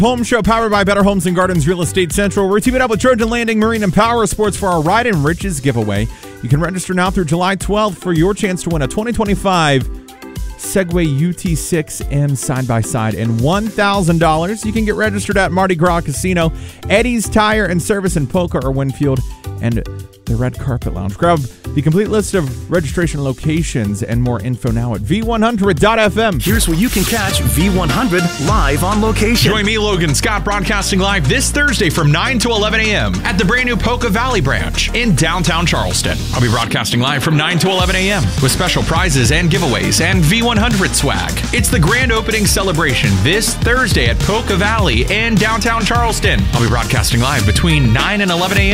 Home Show powered by Better Homes and Gardens Real Estate Central. We're teaming up with Trojan Landing Marine and Power Sports for our Ride and Riches giveaway. You can register now through July 12th for your chance to win a 2025 Segway UT6 M side-by-side and $1,000. You can get registered at Mardi Gras Casino, Eddie's Tire and Service in Polka or Winfield, and the Red Carpet Lounge. Grab the complete list of registration locations and more info now at v100.fm. Here's where you can catch V100 live on location. Join me, Logan Scott, broadcasting live this Thursday from 9 to 11 a.m. at the brand new Polka Valley branch in downtown Charleston. I'll be broadcasting live from 9 to 11 a.m. with special prizes and giveaways and V100 swag. It's the grand opening celebration this Thursday at Polka Valley in downtown Charleston. I'll be broadcasting live between 9 and 11 a.m.